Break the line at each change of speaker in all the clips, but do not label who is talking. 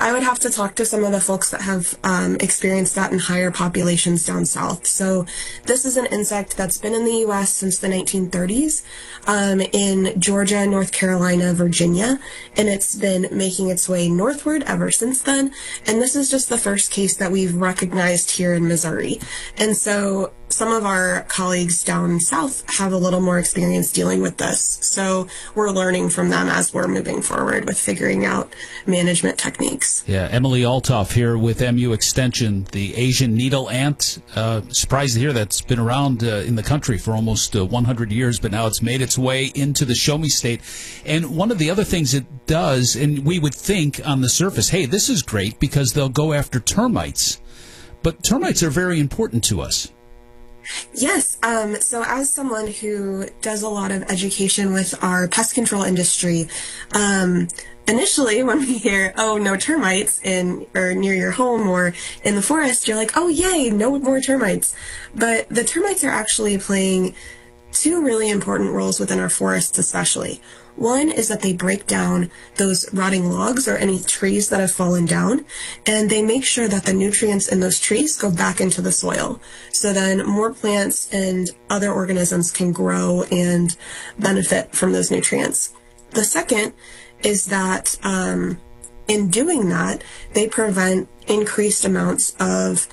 I would have to talk to some of the folks that have experienced that in higher populations down south. So this is an insect that's been in the U.S. since the 1930s in Georgia, North Carolina, Virginia, and it's been making its way northward ever since then. And this is just the first case that we've recognized here in Missouri. And so some of our colleagues down south have a little more experience dealing with this. So we're learning from them as we're moving forward with figuring out management techniques.
Yeah, Emily Altoff here with MU Extension, the Asian needle ant. Surprised to hear that's been around in the country for almost 100 years, but now it's made its way into the Show Me State. And one of the other things it does, and we would think on the surface, hey, this is great because they'll go after termites. But termites are very important to us.
Yes. So as someone who does a lot of education with our pest control industry, initially when we hear, oh, no termites in or near your home or in the forest, you're like, oh, yay, no more termites. But the termites are actually playing two really important roles within our forests especially. One is that they break down those rotting logs or any trees that have fallen down, and they make sure that the nutrients in those trees go back into the soil. So then more plants and other organisms can grow and benefit from those nutrients. The second is that in doing that, they prevent increased amounts of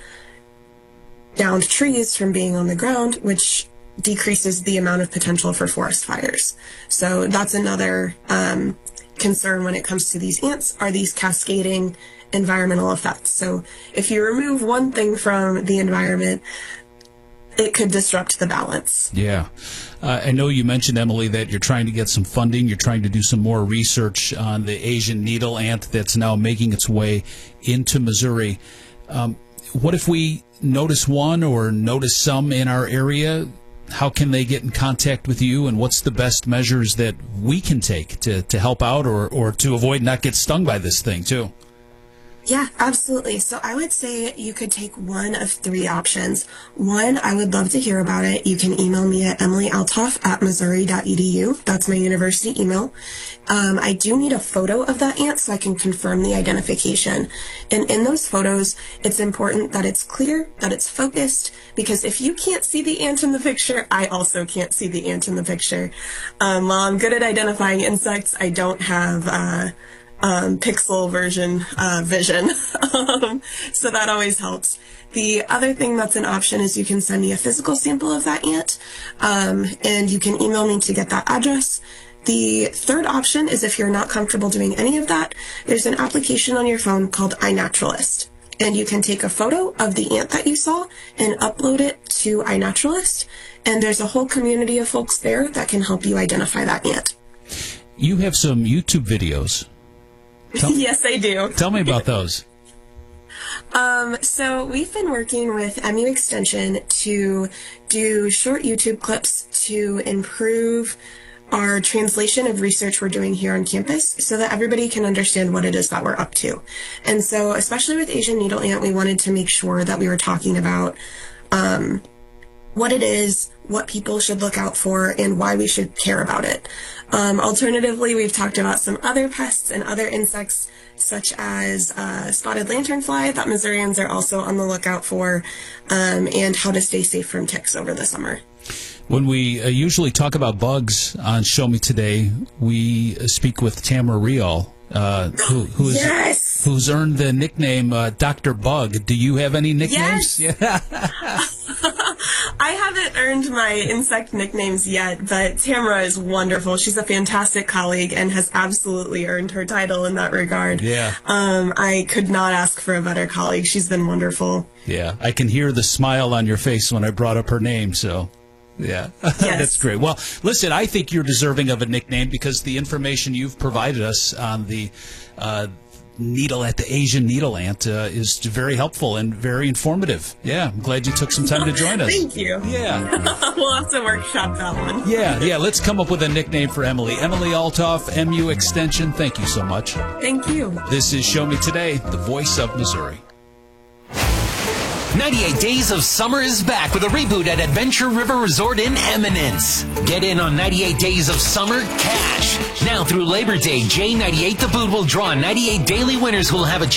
downed trees from being on the ground, which decreases the amount of potential for forest fires. So that's another concern when it comes to these ants, are these cascading environmental effects. So if you remove one thing from the environment, it could disrupt the balance.
Yeah. I know you mentioned, Emily, that you're trying to get some funding. You're trying to do some more research on the Asian needle ant that's now making its way into Missouri. What if we notice one or notice some in our area? How can they get in contact with you, and what's the best measures that we can take to help out or to avoid not get stung by this thing, too?
Yeah, absolutely. So I would say you could take one of three options. One, I would love to hear about it. You can email me at emilyaltoff@missouri.edu. That's my university email. I do need a photo of that ant so I can confirm the identification. And in those photos, it's important that it's clear, that it's focused, because if you can't see the ant in the picture, I also can't see the ant in the picture. While I'm good at identifying insects, I don't have pixel version vision. So that always helps. The other thing that's an option is you can send me a physical sample of that ant, and you can email me to get that address. The third option is if you're not comfortable doing any of that, there's an application on your phone called iNaturalist. And you can take a photo of the ant that you saw and upload it to iNaturalist. And there's a whole community of folks there that can help you identify that ant.
You have some YouTube videos.
Yes, I do.
Tell me about those.
So we've been working with MU Extension to do short YouTube clips to improve our translation of research we're doing here on campus so that everybody can understand what it is that we're up to. And so especially with Asian needle ant, we wanted to make sure that we were talking about what it is, what people should look out for, and why we should care about it. Alternatively, we've talked about some other pests and other insects, such as spotted lanternfly, that Missourians are also on the lookout for, and how to stay safe from ticks over the summer.
When we usually talk about bugs on Show Me Today, we speak with Tamara Rial, who's earned the nickname Dr. Bug. Do you have any nicknames?
Yes. Yeah. I haven't earned my insect nicknames yet, but Tamara is wonderful. She's a fantastic colleague and has absolutely earned her title in that regard.
Yeah.
I could not ask for a better colleague. She's been wonderful.
Yeah. I can hear the smile on your face when I brought up her name, so... Yeah,
yes.
That's great. Well, listen, I think you're deserving of a nickname because the information you've provided us on the Asian needle ant is very helpful and very informative. Yeah, I'm glad you took some time to join us.
Thank you.
Yeah.
We'll have to workshop that one.
Yeah, let's come up with a nickname for Emily. Emily Altoff, MU Extension, thank you so much.
Thank you.
This is Show Me Today, the voice of Missouri.
98 Days of Summer is back with a reboot at Adventure River Resort in Eminence. Get in on 98 Days of Summer cash. Now through Labor Day, J98 The Boot will draw 98 daily winners who will have a